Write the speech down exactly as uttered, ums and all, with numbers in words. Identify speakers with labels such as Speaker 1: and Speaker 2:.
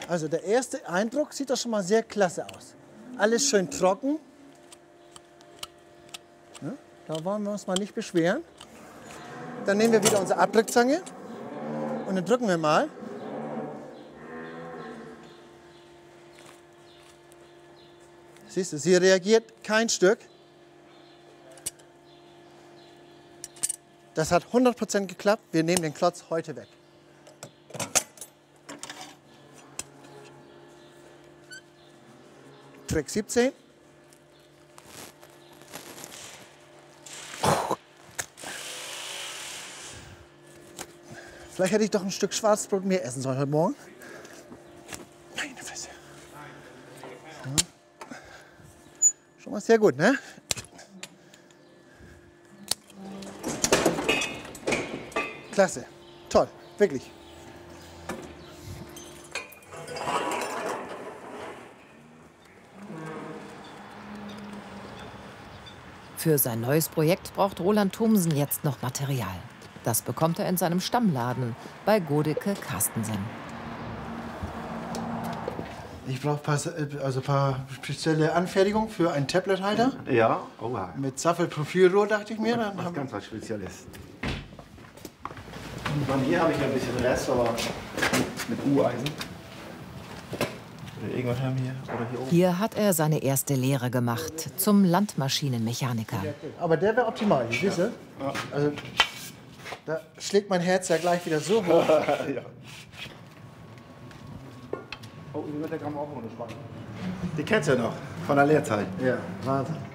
Speaker 1: Also der erste Eindruck sieht doch schon mal sehr klasse aus. Alles schön trocken. Ja, da wollen wir uns mal nicht beschweren. Dann nehmen wir wieder unsere Abdrückzange und dann drücken wir mal. Siehst du, sie reagiert kein Stück. Das hat hundert Prozent geklappt. Wir nehmen den Klotz heute weg. Trick siebzehn. Vielleicht hätte ich doch ein Stück Schwarzbrot mehr essen sollen heute Morgen. Meine Fresse. So. Schon mal sehr gut, ne? Klasse. Toll. Wirklich.
Speaker 2: Für sein neues Projekt braucht Roland Thomsen jetzt noch Material. Das bekommt er in seinem Stammladen bei Godeke Carstensen.
Speaker 1: Ich brauche paar, also ein paar spezielle Anfertigungen für einen Tablet-Halter.
Speaker 3: Ja, oha.
Speaker 1: Mit Saffel-Profilrohr, dachte ich mir. Dann
Speaker 3: Was
Speaker 1: haben
Speaker 3: ganz was Spezielles. Und bei mir habe ich ein bisschen Rest, aber mit U-Eisen. Oder irgendwas haben wir hier oder hier oben.
Speaker 2: Hier hat er seine erste Lehre gemacht zum Landmaschinenmechaniker.
Speaker 1: Aber der wäre optimal, ja. Siehst du?
Speaker 3: Ja.
Speaker 1: Also, da schlägt mein Herz ja gleich wieder so hoch.
Speaker 3: Ja. Oh, der kam auch ohne Spannung. Die kennst du ja noch, von der Lehrzeit.
Speaker 1: Ja, Wahnsinn.